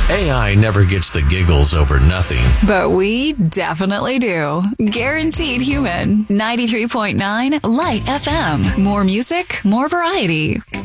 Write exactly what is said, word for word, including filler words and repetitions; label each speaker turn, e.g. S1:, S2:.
S1: A I never gets the giggles over nothing.
S2: But we definitely do. Guaranteed Human. ninety-three point nine Light F M. More music, more variety.